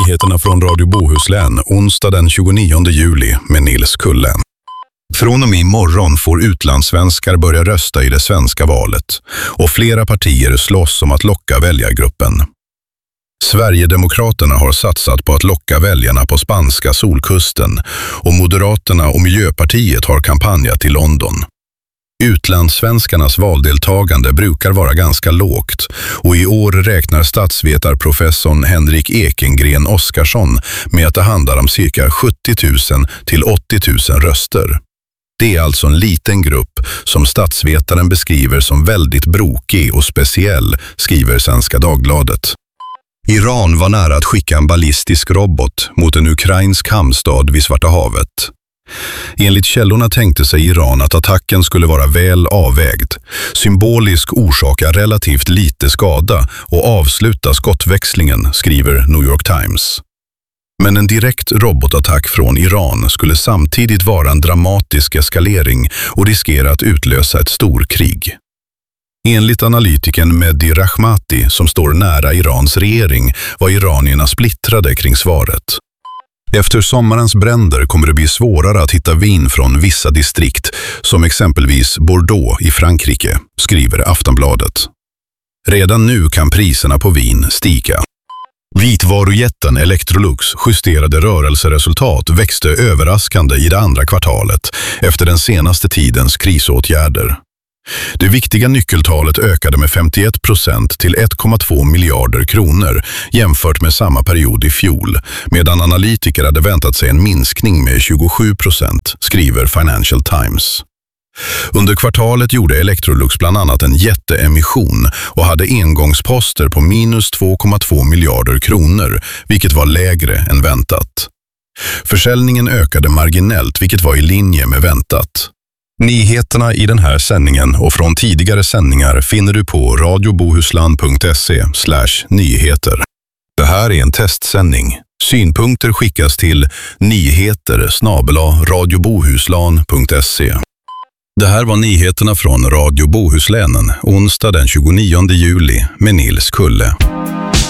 nyheterna från Radio Bohuslän onsdag den 29 juli med Nils Kulle. Från och med imorgon får utlandssvenskar börja rösta i det svenska valet och flera partier slåss om att locka väljargruppen. Sverigedemokraterna har satsat på att locka väljarna på spanska solkusten och Moderaterna och Miljöpartiet har kampanjat i London. Utlandssvenskarnas valdeltagande brukar vara ganska lågt och i år räknar statsvetarprofessorn Henrik Ekengren Oskarsson med att det handlar om cirka 70 000 till 80 000 röster. Det är alltså en liten grupp som statsvetaren beskriver som väldigt brokig och speciell, skriver Svenska Dagbladet. Iran var nära att skicka en ballistisk robot mot en ukrainsk hamnstad vid Svarta havet. Enligt källorna tänkte sig Iran att attacken skulle vara väl avvägd, symbolisk orsaka relativt lite skada och avsluta skottväxlingen, skriver New York Times. Men en direkt robotattack från Iran skulle samtidigt vara en dramatisk eskalering och riskera att utlösa ett storkrig. Enligt analytikern Mehdi Rahmati, som står nära Irans regering, var iranierna splittrade kring svaret. Efter sommarens bränder kommer det bli svårare att hitta vin från vissa distrikt, som exempelvis Bordeaux i Frankrike, skriver Aftonbladet. Redan nu kan priserna på vin stiga. Vitvarujätten Electrolux justerade rörelseresultat växte överraskande i det andra kvartalet efter den senaste tidens krisåtgärder. Det viktiga nyckeltalet ökade med 51% till 1,2 miljarder kronor jämfört med samma period i fjol, medan analytiker hade väntat sig en minskning med 27%, skriver Financial Times. Under kvartalet gjorde Electrolux bland annat en jätteemission och hade engångsposter på minus 2,2 miljarder kronor, vilket var lägre än väntat. Försäljningen ökade marginellt, vilket var i linje med väntat. Nyheterna i den här sändningen och från tidigare sändningar finner du på radiobohuslan.se/nyheter. Det här är en testsändning. Synpunkter skickas till nyheter@radiobohuslan.se. Det här var nyheterna från Radio Bohuslän onsdag den 29 juli med Nils Kulle.